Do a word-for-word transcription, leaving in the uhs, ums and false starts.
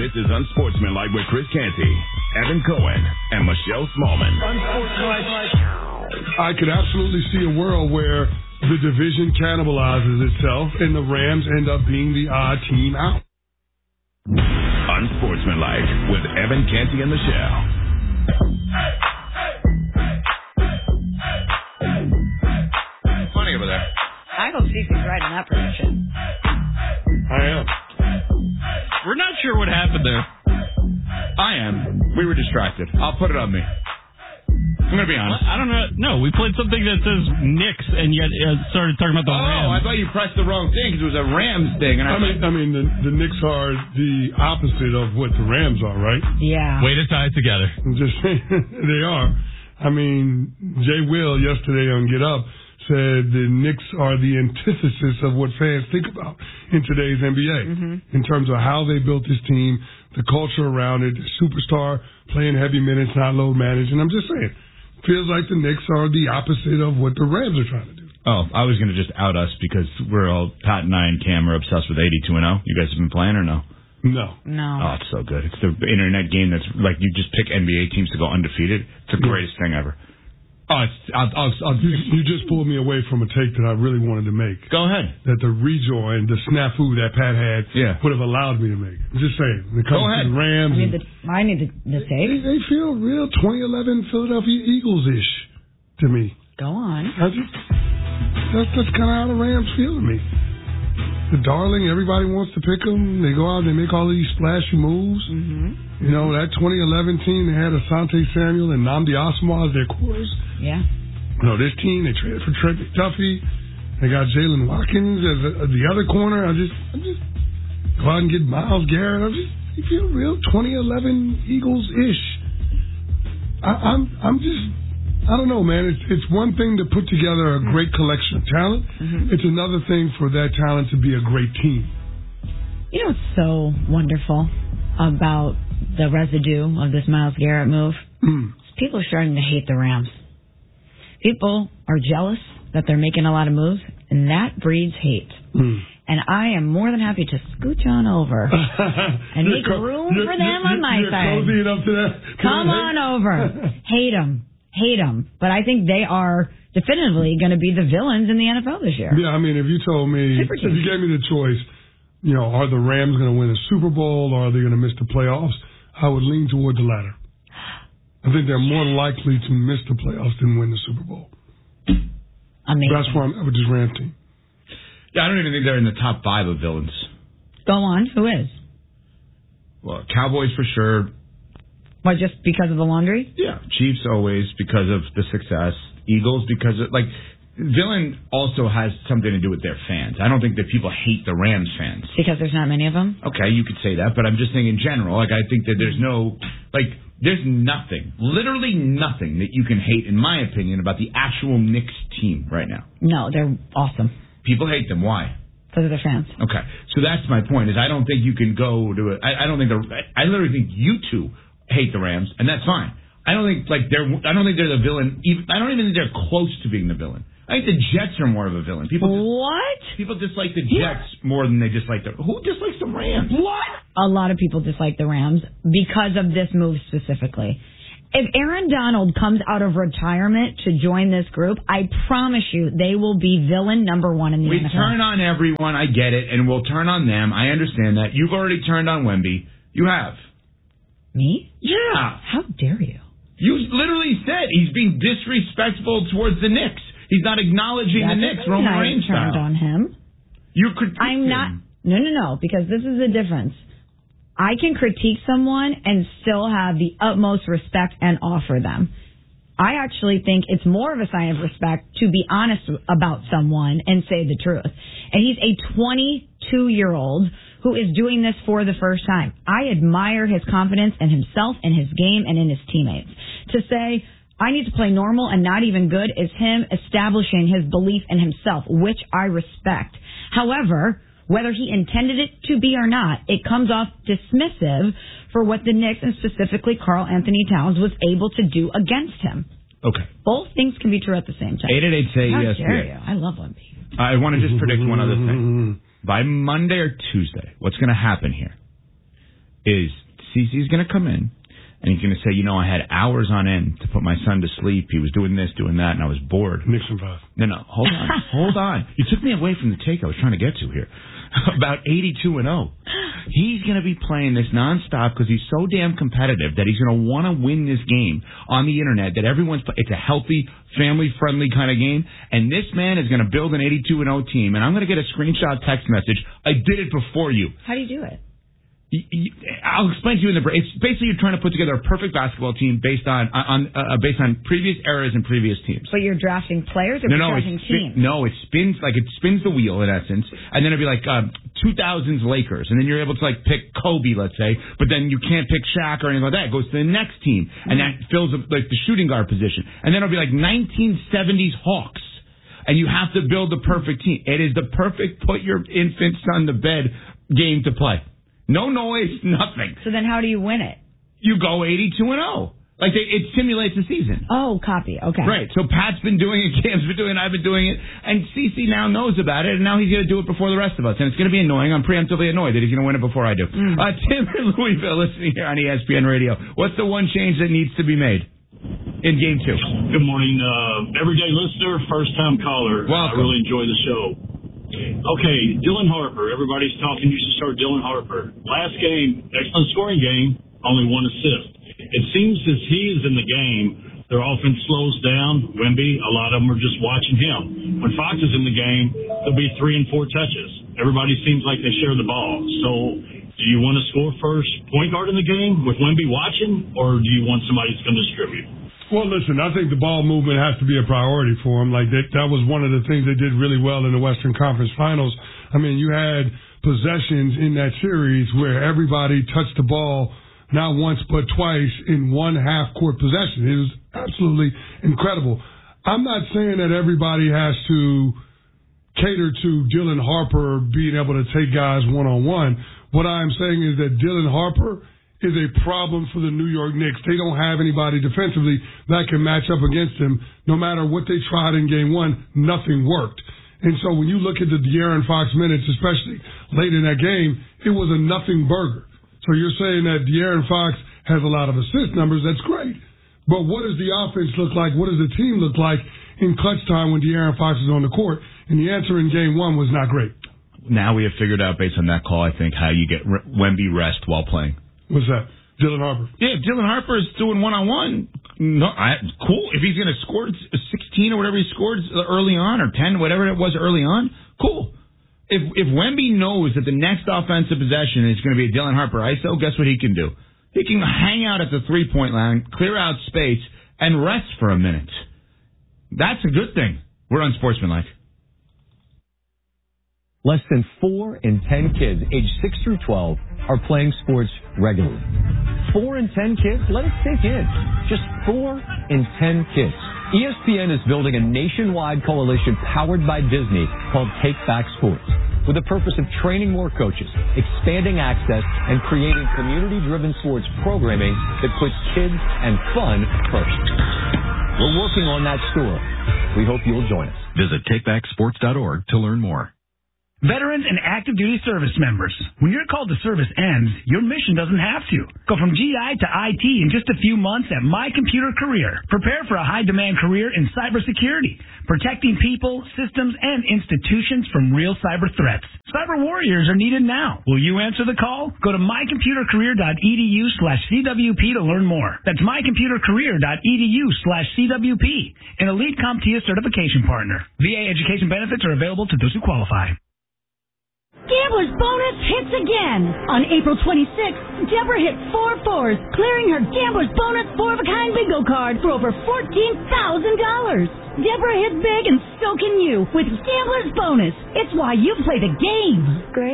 This is Unsportsmanlike with Chris Canty, Evan Cohen, and Michelle Smallman. Unsportsmanlike. I could absolutely see a world where the division cannibalizes itself and the Rams end up being the odd team out. Unsportsmanlike with Evan Canty and Michelle. Funny over there. I hope Stevie's right in that prediction. I am. We're not sure what happened there. I am. We were distracted. I'll put it on me. I'm going to be honest. I don't know. No, we played something that says Knicks, and yet uh, started talking about the oh, Rams. Oh, I thought you pressed the wrong thing because it was a Rams thing. And I, I mean, I mean, the, the Knicks are the opposite of what the Rams are, right? Yeah. Way to tie it together. I'm just saying, they are. I mean, Jay Will yesterday on Get Up said the Knicks are the antithesis of what fans think about in today's N B A mm-hmm. in terms of how they built this team, the culture around it, the superstar playing heavy minutes, not load managed. And I'm just saying, feels like the Knicks are the opposite of what the Rams are trying to do. Oh, I was going to just out us because we're all, Pat and I and Cam are obsessed with eighty-two and oh. You guys have been playing or no? No. No. Oh, it's so good. It's the internet game that's like you just pick N B A teams to go undefeated. It's the greatest thing ever. Oh, it's, I'll, I'll, I'll, you, you just pulled me away from a take that I really wanted to make. Go ahead. That the rejoin, the snafu that Pat had yeah. would have allowed me to make. I'm just saying. When it comes Go ahead. to the Rams. I need the, I need the, the tape. They, they feel real twenty eleven Philadelphia Eagles-ish to me. Go on. I just, that's that's kind of how the Rams feel to me. The darling, everybody wants to pick them. They go out and they make all these splashy moves. Mm-hmm. You know, that twenty eleven team, they had Asante Samuel and Nnamdi Asomugha as their quarters. Yeah. You know, this team, they traded for Trent McDuffie. They got Jalen Watkins as, a, as the other corner. I just, I'm just go out and get Myles Garrett. I'm just, you feel real twenty eleven Eagles-ish. I, I'm, I'm just, I don't know, man. It's it's one thing to put together a great collection of talent. Mm-hmm. It's another thing for that talent to be a great team. You know what's so wonderful about the residue of this Myles Garrett move? Mm. People are starting to hate the Rams. People are jealous that they're making a lot of moves, and that breeds hate. Mm. And I am more than happy to scooch on over and make co- room for them on my you're side. Cozy enough to that, to Come on over. Hate them. Hate them. But I think they are definitively going to be the villains in the N F L this year. Yeah, I mean, if you told me, Super if you gave me the choice, you know, are the Rams going to win a Super Bowl or are they going to miss the playoffs, I would lean toward the latter. I think they're more likely to miss the playoffs than win the Super Bowl. Amazing. That's why I'm with this Rams team. Yeah, I don't even think they're in the top five of villains. Go on. Who is? Well, Cowboys for sure. What, just because of the laundry? Yeah. Chiefs always because of the success. Eagles because of, like, villain also has something to do with their fans. I don't think that people hate the Rams fans. Because there's not many of them? Okay, you could say that, but I'm just saying in general, like, I think that there's no, like, there's nothing, literally nothing that you can hate, in my opinion, about the actual Knicks team right now. No, they're awesome. People hate them. Why? Because of their fans. Okay, so that's my point, is I don't think you can go to it. I, I don't think, the, I literally think you two hate the Rams, and that's fine. I don't think, like, they're, I don't think they're the villain. Even, I don't even think they're close to being the villain. I think the Jets are more of a villain. People dis- what? People dislike the Jets more than they dislike the... Who dislikes the Rams? What? A lot of people dislike the Rams because of this move specifically. If Aaron Donald comes out of retirement to join this group, I promise you they will be villain number one in the we N F L. We turn on everyone, I get it, and we'll turn on them. I understand that. You've already turned on Wemby. You have. Me? Yeah. How dare you? You literally said he's being disrespectful towards the Knicks. He's not acknowledging That's the Knicks, Roman Reigns turned style. on him. You critiqued I'm not. him. No, no, no. Because this is the difference. I can critique someone and still have the utmost respect and offer them. I actually think it's more of a sign of respect to be honest about someone and say the truth. And he's a twenty-two-year-old who is doing this for the first time. I admire his confidence in himself and his game and in his teammates. To say, I need to play normal and not even good is him establishing his belief in himself, which I respect. However, whether he intended it to be or not, it comes off dismissive for what the Knicks and specifically Karl Anthony Towns was able to do against him. Okay. Both things can be true at the same time. eight eight eight say How yes. dare you? I love Wemby. I want to just predict one other thing. By Monday or Tuesday, what's going to happen here is CeCe's going to come in, and he's going to say, you know, I had hours on end to put my son to sleep. He was doing this, doing that, and I was bored. Nixon five. No, no, hold on. hold on. You took me away from the take I was trying to get to here. About eighty-two and oh. He's going to be playing this nonstop because he's so damn competitive that he's going to want to win this game on the internet, that everyone's, it's a healthy, family-friendly kind of game, and this man is going to build an eighty-two and oh team, and I'm going to get a screenshot text message. I did it before you. How do you do it? I'll explain to you in the break. It's basically you're trying to put together a perfect basketball team based on on uh, based on previous eras and previous teams. But you're drafting players or no, you're no, drafting spin, teams? No, it spins like it spins the wheel in essence, and then it'd be like um, two thousands Lakers, and then you're able to like pick Kobe, let's say, but then you can't pick Shaq or anything like that. It goes to the next team, and that fills up, like the shooting guard position, and then it'll be like nineteen seventies Hawks. And you have to build the perfect team. It is the perfect put your infant son to bed game to play. No noise, nothing. So then how do you win it? You go eighty-two and oh. Like, they, it simulates the season. Oh, copy. Okay. Right. So Pat's been doing it, Cam's been doing it, I've been doing it, and CeCe now knows about it, and now he's going to do it before the rest of us. And it's going to be annoying. I'm preemptively annoyed that he's going to win it before I do. Mm. Uh, Tim in Louisville, listening here on E S P N Radio. What's the one change that needs to be made in game two? Good morning. Uh, everyday listener, first-time caller. Welcome. I really enjoy the show. Okay, Dylan Harper. Everybody's talking. You should start Dylan Harper. Last game, excellent scoring game, only one assist. It seems as he is in the game, their offense slows down. Wemby, a lot of them are just watching him. When Fox is in the game, there'll be three and four touches. Everybody seems like they share the ball. So do you want to score first point guard in the game with Wemby watching, or do you want somebody that's going to distribute? Well, listen, I think the ball movement has to be a priority for them. Like, that, that was one of the things they did really well in the Western Conference Finals. I mean, you had possessions in that series where everybody touched the ball not once but twice in one half-court possession. It was absolutely incredible. I'm not saying that everybody has to cater to Dylan Harper being able to take guys one-on-one. What I'm saying is that Dylan Harper is a problem for the New York Knicks. They don't have anybody defensively that can match up against him. No matter what they tried in game one, nothing worked. And so when you look at the De'Aaron Fox minutes, especially late in that game, it was a nothing burger. So you're saying that De'Aaron Fox has a lot of assist numbers. That's great. But what does the offense look like? What does the team look like in clutch time when De'Aaron Fox is on the court? And the answer in game one was not great. Now we have figured out, based on that call, I think, how you get Wemby rest while playing. What's that? Dylan Harper. Yeah, Dylan Harper is doing one-on-one. No, I, cool. If he's going to score sixteen or whatever he scored early on, or ten, whatever it was early on, cool. If if Wemby knows that the next offensive possession is going to be a Dylan Harper I S O, guess what he can do? He can hang out at the three-point line, clear out space, and rest for a minute. That's a good thing. We're unsportsmanlike. Less than four in ten kids aged six through twelve are playing sports regularly. Four in ten kids? Let it sink in. Just four in ten kids. E S P N is building a nationwide coalition powered by Disney called Take Back Sports, with the purpose of training more coaches, expanding access, and creating community-driven sports programming that puts kids and fun first. We're working on that story. We hope you'll join us. Visit take back sports dot org to learn more. Veterans and active duty service members, when your call to service ends, your mission doesn't have to. Go from G I to I T in just a few months at My Computer Career. Prepare for a high-demand career in cybersecurity, protecting people, systems, and institutions from real cyber threats. Cyber warriors are needed now. Will you answer the call? Go to my computer career dot e d u slash c w p to learn more. That's my computer career dot e d u slash c w p, an elite CompTIA certification partner. V A education benefits are available to those who qualify. Gambler's Bonus hits again. On April twenty-sixth, Deborah hit four fours, clearing her Gambler's Bonus four-of-a-kind bingo card for over fourteen thousand dollars. Deborah hit big, and so can you with Gambler's Bonus. It's why you play the game. Great.